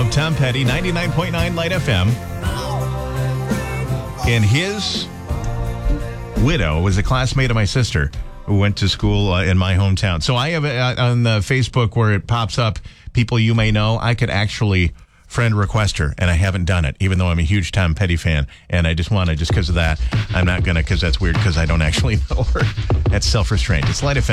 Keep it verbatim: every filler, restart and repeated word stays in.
of Tom Petty, ninety-nine point nine Light F M. And his widow was a classmate of my sister who went to school uh, in my hometown. So I have uh, on the Facebook where it pops up people you may know, I could actually friend request her, and I haven't done it, even though I'm a huge Tom Petty fan. And I just want to, just because of that, I'm not going to, because that's weird, because I don't actually know her. That's self-restraint. It's Light F M.